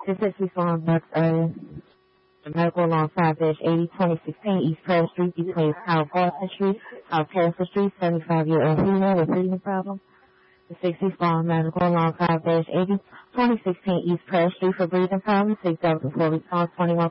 This is Cecil Bucks, the medical along 5-80 2016 East Pearl Street between South Boston Street, South Harrison Street, 75-year-old female with breathing problem. The 60 medical along 5-80 2016 East Pearl Street for breathing problem, 6 hours before response, 21